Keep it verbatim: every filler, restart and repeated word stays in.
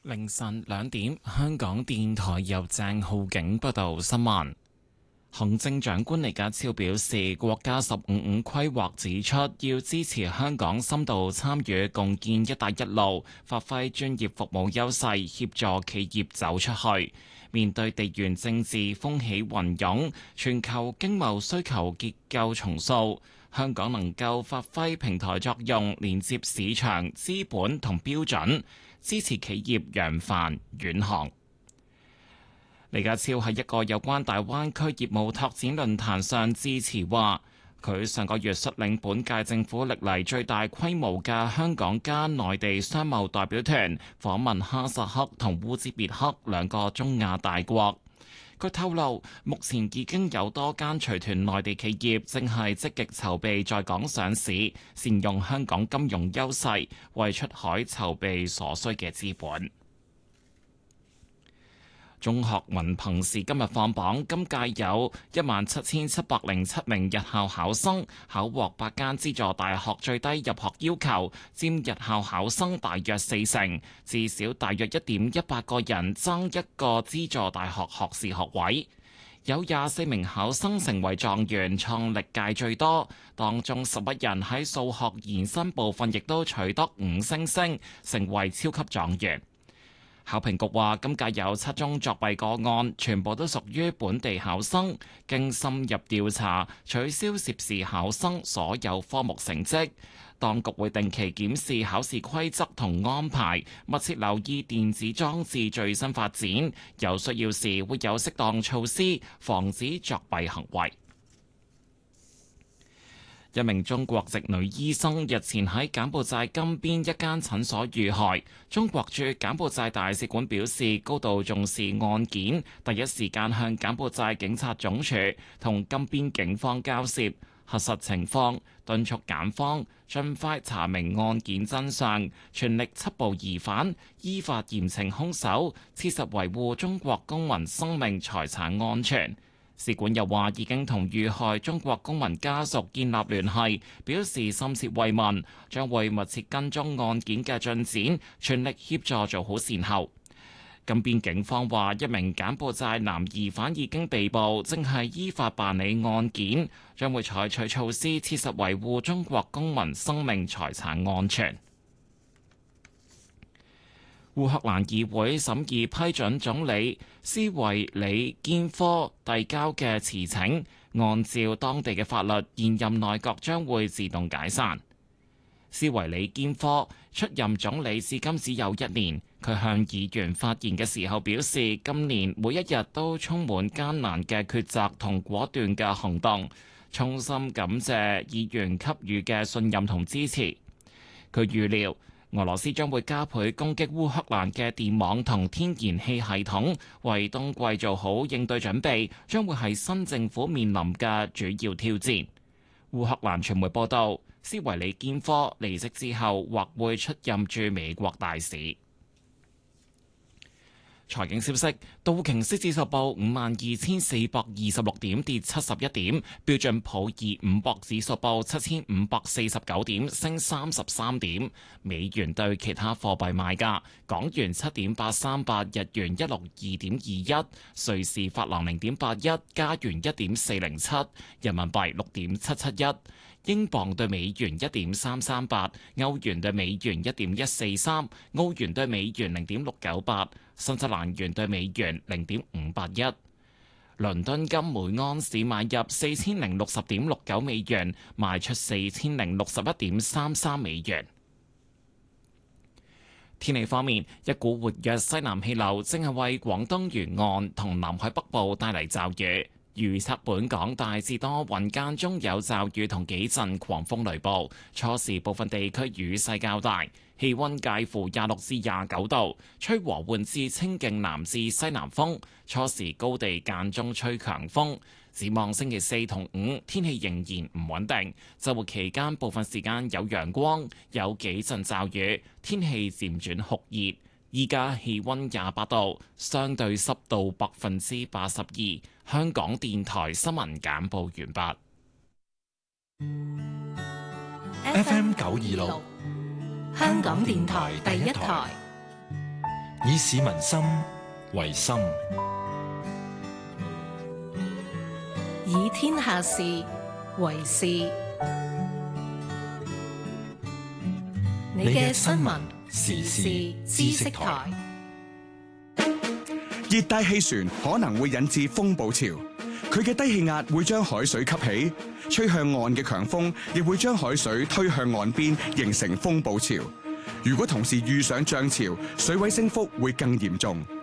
凌晨兩點，香港電台由鄭浩景報道新聞。行政長官李家超表示，國家十五五規劃指出，要支持香港深度參與共建「一帶一路」，發揮專業服務優勢，協助企業走出去。面對地緣政治風起雲湧，全球經貿需求結構重塑，香港能夠發揮平台作用，連接市場、資本同標準，支持企業揚帆遠航。李家超喺一個有關大灣區業務拓展論壇上致辭話，佢上個月率領本屆政府歷嚟最大規模嘅香港加內地商貿代表團訪問哈薩克同烏茲別克兩個中亞大國。佢透露，目前已經有多間隨團內地企業正係積極籌備在港上市，善用香港金融優勢，為出海籌備所需嘅資本。中學文憑試今日放榜，今屆有一萬七千七百零七名日校考生，考獲八間資助大學最低入學要求，佔日校考生大約四成，至少大約一點一八個人爭一個資助大學學士學位。有廿四名考生成為狀元，創歷屆最多，當中十一人喺數學延伸部分亦都取得五星星，成為超級狀元。考評局話，今屆有七宗作弊個案，全部都屬於本地考生。經深入調查，取消涉事考生所有科目成績。當局會定期檢視考試規則同安排，密切留意電子裝置最新發展，有需要時會有適當措施防止作弊行為。一名中國籍女醫生日前喺柬埔寨金邊一間診所遇害，中國駐柬埔寨大使館表示高度重視案件，第一時間向柬埔寨警察總署同金邊警方交涉，核實情況，敦促柬方盡快查明案件真相，全力緝捕疑犯，依法嚴懲兇手，切實維護中國公民生命財產安全。使館又話已經同遇害中國公民家屬建立聯繫，表示深切慰問，將會密切跟蹤案件嘅進展，全力協助做好善後。金邊警方話，一名柬埔寨男疑犯已經被捕，正係依法辦理案件，將會採取措施，切實維護中國公民生命財產安全。烏克蘭議會審議批准總理斯維里堅科遞交嘅辭請，按照當地嘅法律，現任內閣將會自動解散。斯維里堅科出任總理至今只有一年，佢向議員發言嘅時候表示，今年每一日都充滿艱難嘅抉擇同果斷嘅行動，衷心感謝議員給予嘅信任同支持。佢預料俄羅斯將會加倍攻擊烏克蘭嘅電網同天然氣系統，為冬季做好應對準備，將會係新政府面臨嘅主要挑戰。烏克蘭傳媒報道，斯維里堅科離職之後，或會出任駐美國大使。財經消息，道瓊斯指數報五萬二千四百二十六點，跌七十一點；標準普爾五百指數報七千五百四十九點，升三十三點。美元對其他貨幣賣價：港元七點八三八，日元一六二點二一，瑞士法郎零點八一，加元一點四零七，人民幣六點七七一。英鎊對美元一點三三八，歐元對美元一點一四三，澳元對美元零點六九八，新西蘭元對美元零點五八一。倫敦金每安士買入四千零六十點六九美元，賣出四千零六十一點三三美元。天氣方面，一股活躍西南氣流正係為廣東沿岸同南海北部帶嚟驟雨。預測本港大致多雲，間中有驟雨同幾陣狂風雷暴，初時部分地區雨勢較大，氣溫介乎廿六至廿九度，吹和緩至清勁南至西南風，初時高地間中吹強風。展望星期四同五，天氣仍然唔穩定，週末期間部分時間有陽光，有幾陣驟雨，天氣漸轉酷熱。依家氣溫廿八度，相對濕度百分之八十二。香港電台新聞簡報完畢。F M 九二六，香港電台第一台。 以市民心為心， 以天下事為事。你嘅新聞時事知識台。 熱帶氣旋可能會引致風暴潮，佢嘅低氣壓會將海水吸起，吹向岸嘅強風亦會將海水推向岸邊，形成風暴潮。如果同時遇上漲潮，水位升幅會更嚴重。